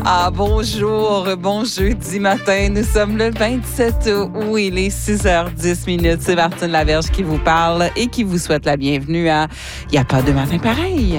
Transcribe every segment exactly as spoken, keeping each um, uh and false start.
Ah, bonjour, bon jeudi matin. Nous sommes le vingt-sept août, il est six heures dix minutes. C'est Martine Laverge qui vous parle et qui vous souhaite la bienvenue à Il n'y a pas de matin pareil.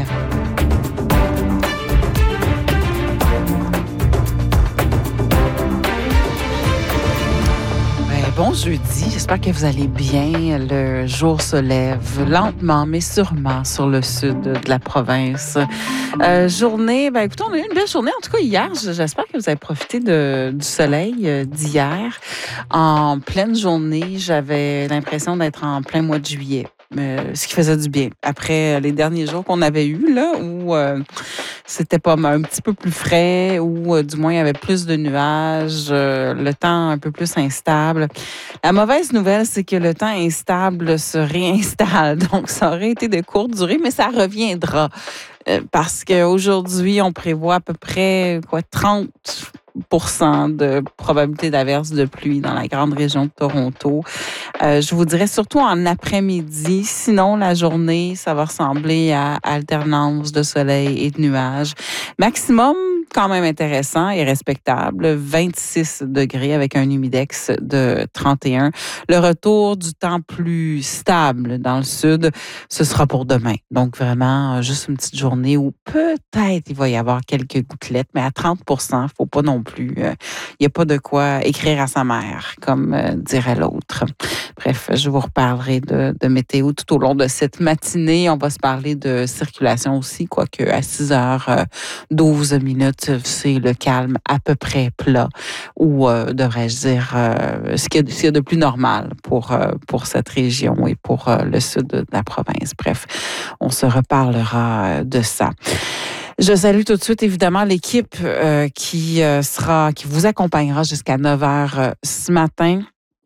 Bon jeudi, j'espère que vous allez bien. Le jour se lève lentement, mais sûrement sur le sud de la province. Euh, journée, ben écoutez, on a eu une belle journée. En tout cas, hier, j'espère que vous avez profité de, du soleil d'hier. En pleine journée, j'avais l'impression d'être en plein mois de juillet. Euh, ce qui faisait du bien. Après les derniers jours qu'on avait eus, là, où euh, c'était pas un petit peu plus frais, où euh, du moins il y avait plus de nuages, euh, le temps un peu plus instable. La mauvaise nouvelle, c'est que le temps instable se réinstalle. Donc, ça aurait été de courte durée, mais ça reviendra. Euh, parce qu'aujourd'hui, on prévoit à peu près quoi, trente pour cent de probabilité d'averse de pluie dans la grande région de Toronto. Euh, je vous dirais surtout en après-midi. Sinon, la journée, ça va ressembler à alternance de soleil et de nuages. Maximum, quand même intéressant et respectable, vingt-six degrés avec un humidex de trente et un. Le retour du temps plus stable dans le sud, ce sera pour demain. Donc, vraiment, juste une petite journée où peut-être il va y avoir quelques gouttelettes, mais à trente pour cent, il ne faut pas non plus. Il euh, n'y a pas de quoi écrire à sa mère, comme euh, dirait l'autre. Bref, je vous reparlerai de, de météo tout au long de cette matinée. On va se parler de circulation aussi, quoique à six heures douze minutes, c'est le calme à peu près plat, ou euh, devrais-je dire euh, ce qu'il y a, ce qu'il y a de plus normal pour, euh, pour cette région et pour euh, le sud de la province. Bref, on se reparlera de ça. Je salue tout de suite, évidemment, l'équipe euh, qui euh, sera, qui vous accompagnera jusqu'à neuf heures euh, ce matin.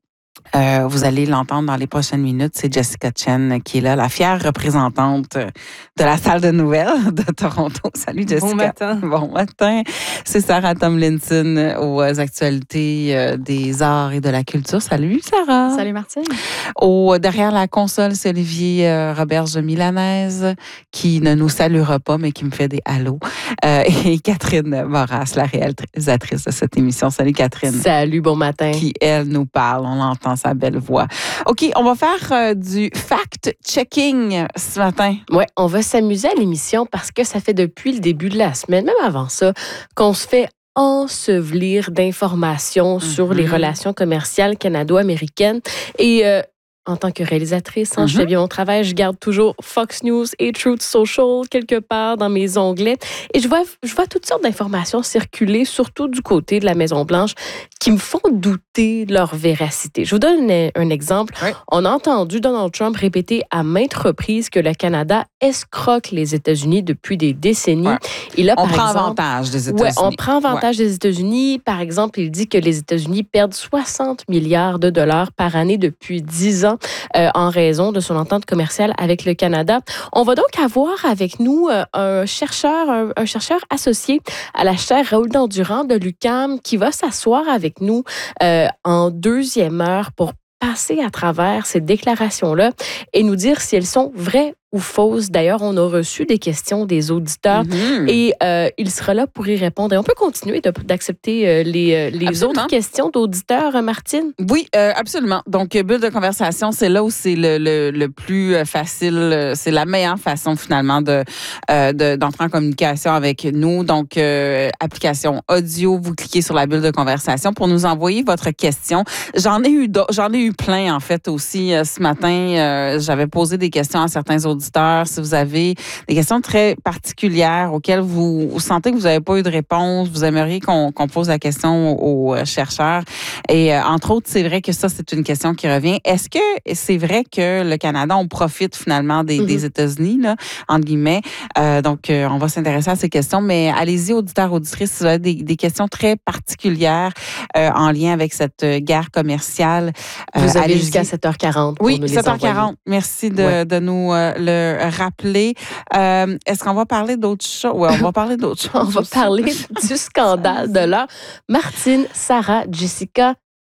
Euh, vous allez l'entendre dans les prochaines minutes. C'est Jessica Chen qui est là, la fière représentante de la salle de nouvelles de Toronto. Salut Jessica. Bon matin. Bon matin. C'est Sarah Tomlinson aux actualités des arts et de la culture. Salut Sarah. Salut Martine. Au, derrière la console, c'est Olivier euh, Roberge Milanaise qui ne nous saluera pas, mais qui me fait des hallos. Euh, et Catherine Moras, la réalisatrice de cette émission. Salut Catherine. Salut, bon matin. Qui, elle, nous parle. On l'entend, sa belle voix. OK, on va faire euh, du fact-checking ce matin. Oui, on va s'amuser à l'émission parce que ça fait depuis le début de la semaine, même avant ça, qu'on se fait ensevelir d'informations mm-hmm. sur les relations commerciales canado-américaines. Et euh, en tant que réalisatrice, hein, mm-hmm. je fais bien mon travail, je garde toujours Fox News et Truth Social quelque part dans mes onglets. Et je vois, je vois toutes sortes d'informations circuler, surtout du côté de la Maison-Blanche, qui me font douter de leur véracité. Je vous donne un, un exemple. Oui. On a entendu Donald Trump répéter à maintes reprises que le Canada escroque les États-Unis depuis des décennies. Ouais. Et là, on par prend exemple, avantage des États-Unis. Ouais, on prend avantage ouais. des États-Unis. Par exemple, il dit que les États-Unis perdent soixante milliards de dollars par année depuis dix ans euh, en raison de son entente commerciale avec le Canada. On va donc avoir avec nous euh, un chercheur, un, un chercheur associé à la chaire Raoul Dandurand de l'U Q A M qui va s'asseoir avec nous euh, en deuxième heure pour passer à travers ces déclarations-là et nous dire si elles sont vraies ou fausses. D'ailleurs, on a reçu des questions des auditeurs mm-hmm. et euh, il sera là pour y répondre. Et on peut continuer de, d'accepter euh, les, les autres questions d'auditeurs, Martine? Oui, euh, absolument. Donc, bulle de conversation, c'est là où c'est le, le, le plus facile. C'est la meilleure façon, finalement, de, euh, de, d'entrer en communication avec nous. Donc, euh, application audio, vous cliquez sur la bulle de conversation pour nous envoyer votre question. J'en ai eu, j'en ai eu plein, en fait, aussi. Euh, ce matin, euh, j'avais posé des questions à certains auditeurs. Si vous avez des questions très particulières auxquelles vous, vous sentez que vous n'avez pas eu de réponse, vous aimeriez qu'on, qu'on pose la question aux, aux chercheurs. Et euh, entre autres, c'est vrai que ça, c'est une question qui revient. Est-ce que c'est vrai que le Canada, on profite finalement des, mm-hmm. des États-Unis, là, entre guillemets? Euh, donc, euh, on va s'intéresser à ces questions, mais allez-y, auditeurs, auditrices, si vous avez des, des questions très particulières euh, en lien avec cette guerre commerciale. Euh, vous avez allez-y. Jusqu'à sept heures quarante pour oui, nous les sept heures quarante. Merci de, ouais. de nous euh, le rappeler. Euh, est-ce qu'on va parler d'autres choses? Oui, on va parler d'autres choses. On va parler du scandale de l'heure. Martine, Sarah, Jessica,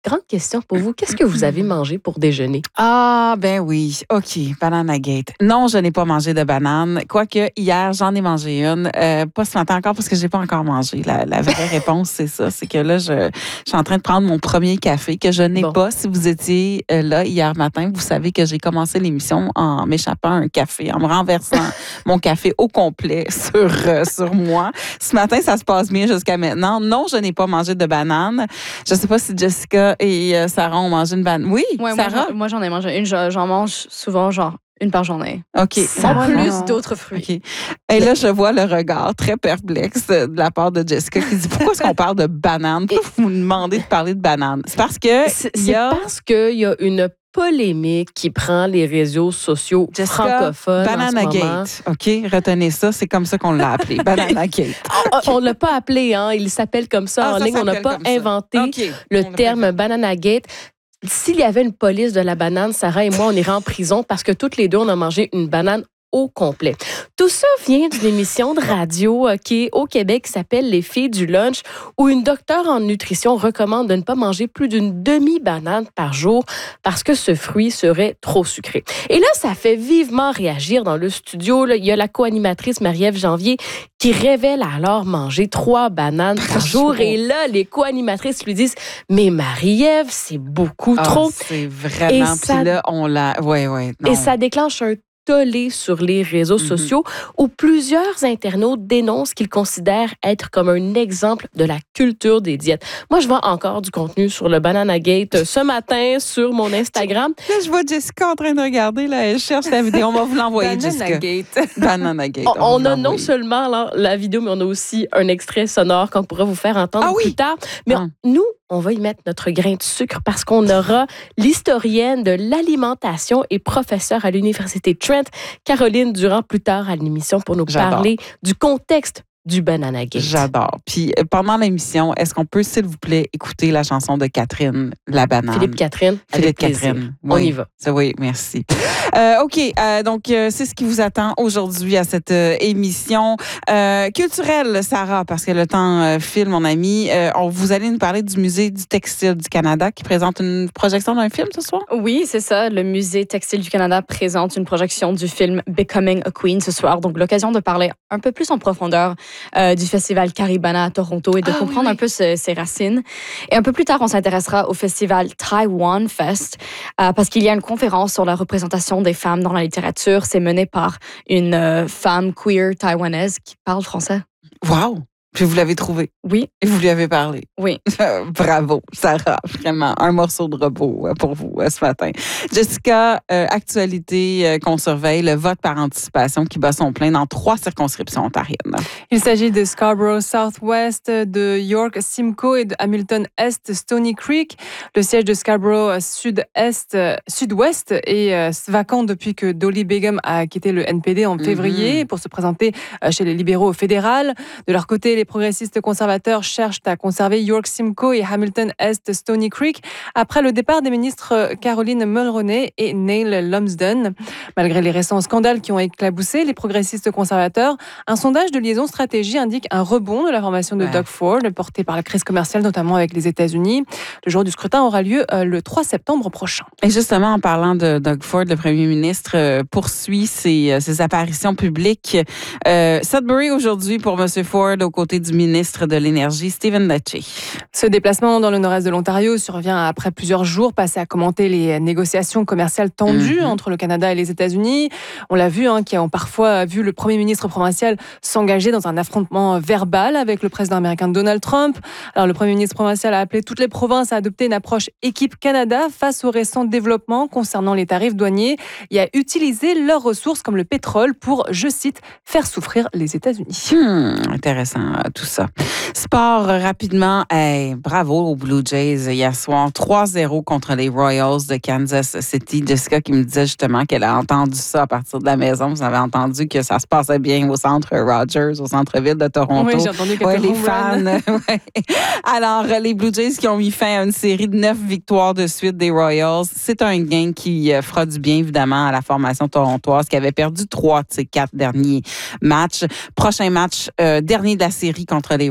grande question pour vous. Qu'est-ce que vous avez mangé pour déjeuner? Ah, ben oui. OK, Banana Gate. Non, je n'ai pas mangé de banane. Quoique, hier, j'en ai mangé une. Euh, pas ce matin encore parce que je n'ai pas encore mangé. La, la vraie réponse, c'est ça. C'est que là, je, je suis en train de prendre mon premier café que je n'ai Bon. pas. Si vous étiez euh, là hier matin, vous savez que j'ai commencé l'émission en m'échappant un café, en me renversant mon café au complet sur, euh, sur moi. Ce matin, ça se passe bien jusqu'à maintenant. Non, je n'ai pas mangé de banane. Je ne sais pas si Jessica et euh, Sarah ont mangé une banane. Oui, Ouais, Sarah? Moi, j'en, moi, j'en ai mangé une. Je- J'en mange souvent, genre, une par journée. OK. En Ah, plus non. d'autres fruits. OK. Et là, je vois le regard très perplexe de la part de Jessica qui dit pourquoi est-ce qu'on parle de banane? Pourquoi vous me demandez de parler de banane? C'est parce que. C'est il y a... parce qu'il y a une polémique qui prend les réseaux sociaux Jessica, francophones Banana en ce moment. Gate. OK, retenez ça, c'est comme ça qu'on l'a appelé. Banana Gate. On ne l'a pas appelé, hein? Il s'appelle comme ça Ah, en ça ligne. On n'a s'appelle pas comme ça. inventé OK. le On le terme répète. Banana Gate. S'il y avait une police de la banane, Sarah et moi, on irait en prison parce que toutes les deux, on a mangé une banane au complet. Tout ça vient d'une émission de radio euh, qui est au Québec qui s'appelle Les filles du lunch, où une docteure en nutrition recommande de ne pas manger plus d'une demi-banane par jour parce que ce fruit serait trop sucré. Et là, ça fait vivement réagir dans le studio. Là, il y a la co-animatrice Marie-Ève Janvier qui révèle alors manger trois bananes par jour. Et là, les co-animatrices lui disent « Mais Marie-Ève, c'est beaucoup Ah, trop. » c'est vraiment. Et ça- Puis là, on l'a. Oui, oui. Et ça déclenche un tollé sur les réseaux Mhm. sociaux où plusieurs internautes dénoncent qu'ils considèrent être comme un exemple de la culture des diètes. Moi, je vois encore du contenu sur le Banana Gate ce matin sur mon Instagram. Là, je vois Jessica en train de regarder. Là, elle cherche la vidéo. On va vous l'envoyer, Jessica. Gate. Banana Gate. On, va on vous a non l'envoyer. seulement là, la vidéo, mais on a aussi un extrait sonore qu'on pourra vous faire entendre Ah oui? plus tard. Mais Ah. on- nous, on va y mettre notre grain de sucre parce qu'on aura l'historienne de l'alimentation et professeure à l'Université Trent, Caroline Durand, plus tard à l'émission pour nous J'adore. parler du contexte du Banana Gate. J'adore. Puis euh, pendant l'émission, est-ce qu'on peut, s'il vous plaît, écouter la chanson de Catherine, La Banane? Philippe Catherine, avec Philippe plaisir. Catherine. On Oui. y va. Ça, oui, merci. Euh, OK, euh, donc euh, c'est ce qui vous attend aujourd'hui à cette euh, émission euh, culturelle, Sarah, parce que le temps euh, file, mon ami. Euh, on, vous allez nous parler du Musée du textile du Canada qui présente une projection d'un film ce soir? Oui, c'est ça. Le Musée textile du Canada présente une projection du film Becoming a Queen ce soir. Donc, l'occasion de parler un peu plus en profondeur euh, du festival Caribana à Toronto et de Ah, comprendre oui, oui. un peu ce- ses racines. Et un peu plus tard, on s'intéressera au festival Taiwan Fest euh, parce qu'il y a une conférence sur la représentation des femmes dans la littérature. C'est mené par une euh, femme queer taïwanaise qui parle français. Wow! Puis vous l'avez trouvé Oui, et vous lui avez parlé. oui. Bravo, Sarah. Vraiment, un morceau de repos euh, pour vous euh, ce matin. Jessica, euh, actualité euh, qu'on surveille, le vote par anticipation qui bat son plein dans trois circonscriptions ontariennes. Il s'agit de Scarborough Southwest, de York Simcoe et de Hamilton Est Stony Creek. Le siège de Scarborough Sud-Est, euh, Sud-Ouest est euh, vacant depuis que Dolly Begum a quitté le N P D en février Mhm. pour se présenter euh, chez les libéraux au fédéral. De leur côté, les progressistes conservateurs cherchent à conserver York Simcoe et Hamilton Est Stony Creek après le départ des ministres Caroline Mulroney et Neil Lumsden. Malgré les récents scandales qui ont éclaboussé les progressistes conservateurs, un sondage de Liaison Stratégie indique un rebond de la formation de Ouais. Doug Ford, porté par la crise commerciale, notamment avec les États-Unis. Le jour du scrutin aura lieu euh, le trois septembre prochain. Et justement, en parlant de Doug Ford, le premier ministre euh, poursuit ses, euh, ses apparitions publiques. Euh, Sudbury aujourd'hui pour M. Ford aux côtés du ministre de l'Énergie, Stephen Lecce. Ce déplacement dans le nord-est de l'Ontario survient après plusieurs jours passés à commenter les négociations commerciales tendues Mhm. entre le Canada et les États-Unis. On l'a vu, hein, qui ont parfois vu le premier ministre provincial s'engager dans un affrontement verbal avec le président américain Donald Trump. Alors, le premier ministre provincial a appelé toutes les provinces à adopter une approche équipe Canada face aux récents développements concernant les tarifs douaniers et à utiliser leurs ressources comme le pétrole pour, je cite, faire souffrir les États-Unis. Hmm, intéressant, euh, tout ça. Sport, euh, rapidement. Hey, bravo aux Blue Jays hier soir. trois zéro contre les Royals de Kansas City. Jessica qui me disait justement qu'elle a entendu ça à partir de la maison. Vous avez entendu que ça se passait bien au centre Rogers, au centre-ville de Toronto. Oui, j'ai entendu quelques Ouais, les home runs. fans. ouais. Alors, euh, les Blue Jays qui ont mis fin à une série de neuf victoires de suite des Royals. C'est un gain qui euh, fera du bien, évidemment, à la formation torontoise qui avait perdu trois de ses quatre derniers matchs. Prochain match, euh, dernier de la série contre les Royals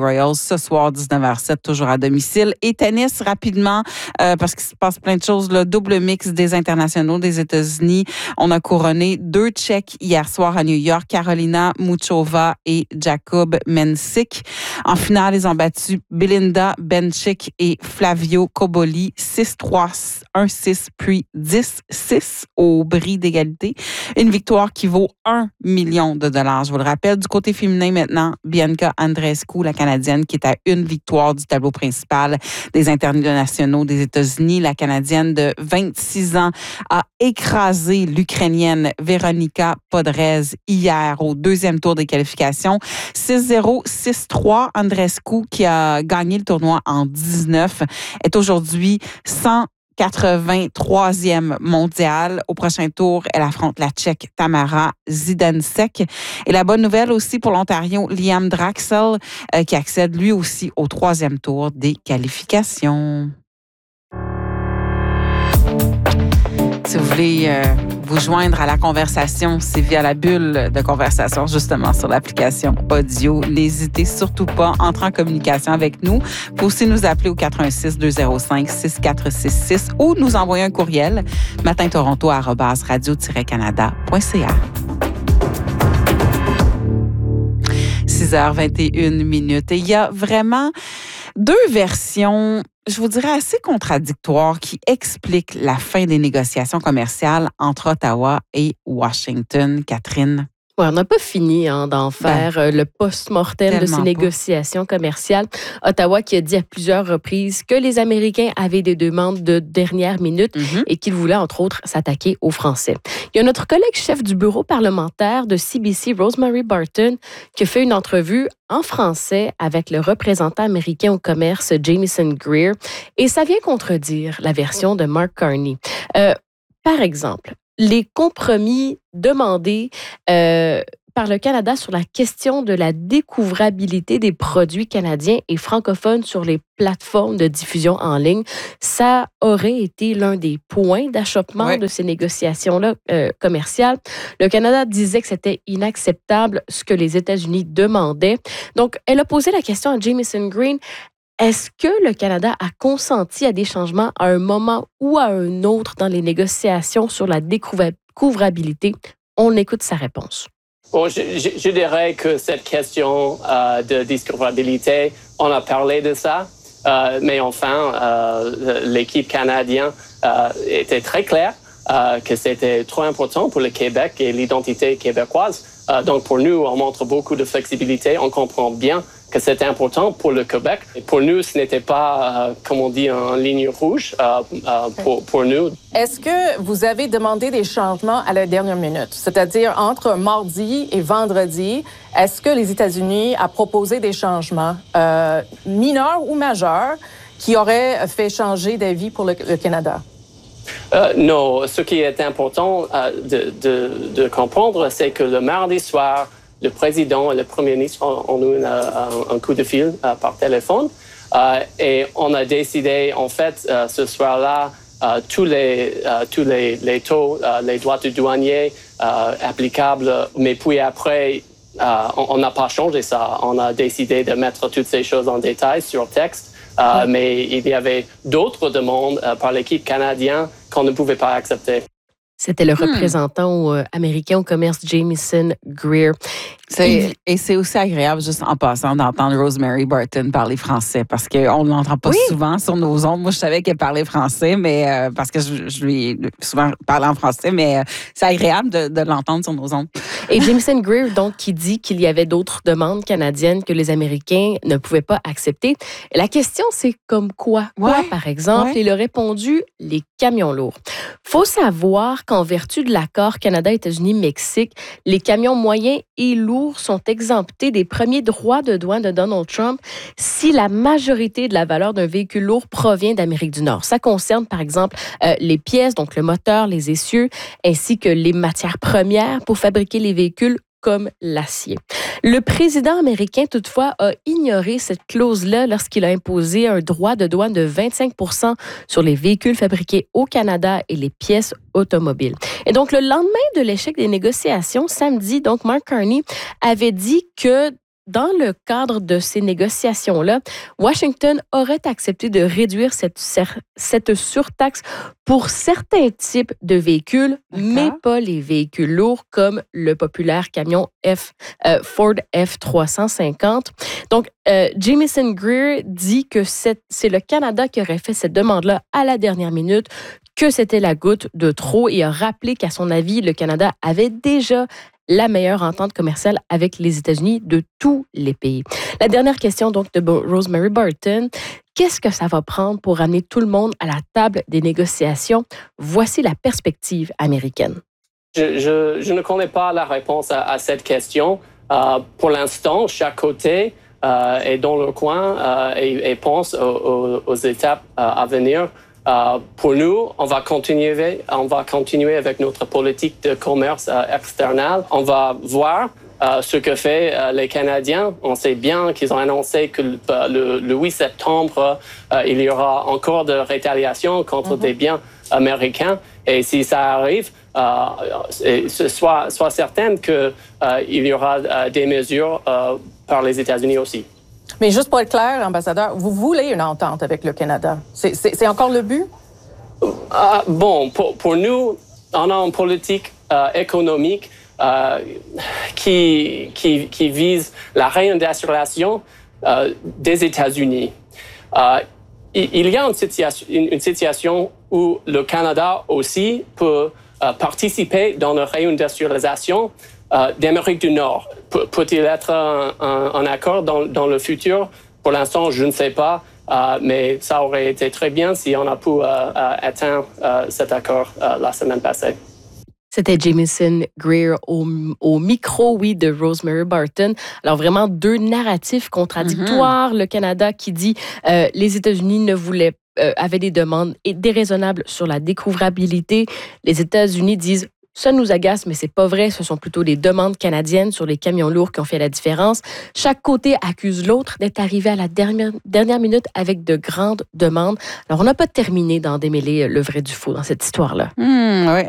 ce soir, dix-neuf heures zéro sept, toujours à domicile. Et tennis, rapidement, euh, parce qu'il se passe plein de choses. Le double mix des internationaux des États-Unis. On a couronné deux Tchèques hier soir à New York, Karolina Muchova et Jakub Mensik. En finale, ils ont battu Belinda Bencic et Flavio Cobolli six trois, un six, puis dix six au bris d'égalité. Une victoire qui vaut un million de dollars. Je vous le rappelle, du côté féminin maintenant, Bianca Andreescu, la Canadienne, qui est à une victoire du tableau principal des internationaux des États-Unis. La Canadienne de vingt-six ans a écrasé l'Ukrainienne Veronika Podrez hier au deuxième tour des qualifications. six zéro, six trois. Andreescu, qui a gagné le tournoi en dix-neuf, est aujourd'hui cent quatre-vingt-troisième mondiale. Au prochain tour, elle affronte la Tchèque Tamara Zidansek. Et la bonne nouvelle aussi pour l'Ontario, Liam Draxel, euh, qui accède lui aussi au troisième tour des qualifications. Si vous voulez euh, vous joindre à la conversation, c'est via la bulle de conversation, justement, sur l'application audio. N'hésitez surtout pas, entrez en communication avec nous. Vous pouvez aussi nous appeler au quatre un six, deux zéro cinq, six quatre six six ou nous envoyer un courriel matintoronto arobase radio tiret canada point c a. six heures vingt et une minutes. Et il y a vraiment deux versions, je vous dirais, assez contradictoires qui expliquent la fin des négociations commerciales entre Ottawa et Washington. Catherine? Ouais, on n'a pas fini hein, d'en faire ben, le post-mortem de ces négociations commerciales. Ottawa qui a dit à plusieurs reprises que les Américains avaient des demandes de dernière minute mm-hmm. et qu'ils voulaient, entre autres, s'attaquer aux Français. Il y a notre collègue chef du bureau parlementaire de C B C, Rosemary Barton, qui a fait une entrevue en français avec le représentant américain au commerce, Jamieson Greer, et ça vient contredire la version de Mark Carney. Euh, par exemple, les compromis demandés euh, par le Canada sur la question de la découvrabilité des produits canadiens et francophones sur les plateformes de diffusion en ligne, ça aurait été l'un des points d'achoppement ouais. de ces négociations-là euh, commerciales. Le Canada disait que c'était inacceptable ce que les États-Unis demandaient. Donc, elle a posé la question à Jamieson Greer. Est-ce que le Canada a consenti à des changements à un moment ou à un autre dans les négociations sur la découvrabilité? On écoute sa réponse. Bon, je, je, je dirais que cette question euh, de découvrabilité, on a parlé de ça, euh, mais enfin, euh, l'équipe canadienne euh, était très claire euh, que c'était trop important pour le Québec et l'identité québécoise. Euh, donc, pour nous, on montre beaucoup de flexibilité. On comprend bien que c'était important pour le Québec. Et pour nous, ce n'était pas, euh, comme on dit, en ligne rouge euh, euh, pour, pour nous. Est-ce que vous avez demandé des changements à la dernière minute? C'est-à-dire, entre mardi et vendredi, est-ce que les États-Unis ont proposé des changements euh, mineurs ou majeurs qui auraient fait changer d'avis pour le, le Canada? Euh, non, ce qui est important euh, de, de, de comprendre, c'est que le mardi soir, le président et le premier ministre ont eu un, un coup de fil euh, par téléphone euh, et on a décidé, en fait, euh, ce soir-là, euh, tous, les, euh, tous les, les taux, euh, les droits du douanier euh, applicables, mais puis après, euh, on n'a pas changé ça. On a décidé de mettre toutes ces choses en détail sur texte. Euh, mais il y avait d'autres demandes euh, par l'équipe canadienne qu'on ne pouvait pas accepter. C'était le représentant hmm. américain au commerce, Jamieson Greer. C'est, et c'est aussi agréable, juste en passant, d'entendre Rosemary Barton parler français parce qu'on ne l'entend pas oui. souvent sur nos ondes. Moi, je savais qu'elle parlait français, mais euh, parce que je, je lui ai souvent parlé en français, mais euh, c'est agréable de, de l'entendre sur nos ondes. Et Jamieson Greer, donc, qui dit qu'il y avait d'autres demandes canadiennes que les Américains ne pouvaient pas accepter. Et la question, c'est comme quoi? Quoi, ouais. par exemple? Ouais. Il a répondu, les camions lourds. Faut savoir qu'en vertu de l'accord Canada-États-Unis-Mexique, les camions moyens et lourds sont exemptés des premiers droits de douane de Donald Trump si la majorité de la valeur d'un véhicule lourd provient d'Amérique du Nord. Ça concerne, par exemple, euh, les pièces, donc le moteur, les essieux, ainsi que les matières premières pour fabriquer les véhicules comme l'acier. Le président américain, toutefois, a ignoré cette clause-là lorsqu'il a imposé un droit de douane de vingt-cinq pour cent sur les véhicules fabriqués au Canada et les pièces automobiles. Et donc, le lendemain de l'échec des négociations, samedi, donc Mark Carney avait dit que dans le cadre de ces négociations-là, Washington aurait accepté de réduire cette, cette surtaxe pour certains types de véhicules, D'accord. mais pas les véhicules lourds comme le populaire camion F, euh, Ford F trois cent cinquante. Donc, euh, Jamieson Greer dit que c'est, c'est le Canada qui aurait fait cette demande-là à la dernière minute, que c'était la goutte de trop et a rappelé qu'à son avis, le Canada avait déjà la meilleure entente commerciale avec les États-Unis de tous les pays. La dernière question donc de Rosemary Barton, qu'est-ce que ça va prendre pour amener tout le monde à la table des négociations? Voici la perspective américaine. Je, je, je ne connais pas la réponse à, à cette question. Euh, pour l'instant, chaque côté euh, est dans le coin euh, et, et pense aux, aux, aux étapes euh, à venir. Uh, pour nous, on va continuer, on va continuer avec notre politique de commerce uh, externe. On va voir uh, ce que fait uh, les Canadiens. On sait bien qu'ils ont annoncé que le, le, le huit septembre, uh, il y aura encore de rétaliation contre mm-hmm. des biens américains. Et si ça arrive, uh, sois, sois certaine qu'il uh, y aura uh, des mesures uh, par les États-Unis aussi. Mais juste pour être clair, ambassadeur, vous voulez une entente avec le Canada. C'est, c'est, c'est encore le but? Uh, bon, pour, pour nous, on a une politique uh, économique uh, qui, qui, qui vise la réindustrialisation uh, des États-Unis. Uh, il y a une situation, une, une situation où le Canada aussi peut uh, participer dans la réindustrialisation Uh, d'Amérique du Nord. Pe- peut-il être un, un, un accord dans, dans le futur? Pour l'instant, je ne sais pas, uh, mais ça aurait été très bien si on a pu uh, uh, atteindre uh, cet accord uh, la semaine passée. C'était Jamieson Greer au, au micro, oui, de Rosemary Barton. Alors vraiment deux narratifs contradictoires. Mm-hmm. Le Canada qui dit euh, les États-Unis ne voulaient euh, avaient des demandes déraisonnables sur la découvrabilité. Les États-Unis disent ça nous agace, mais c'est pas vrai. Ce sont plutôt les demandes canadiennes sur les camions lourds qui ont fait la différence. Chaque côté accuse l'autre d'être arrivé à la dernière, dernière minute avec de grandes demandes. Alors, on n'a pas terminé d'en démêler le vrai du faux dans cette histoire-là. Mmh, oui.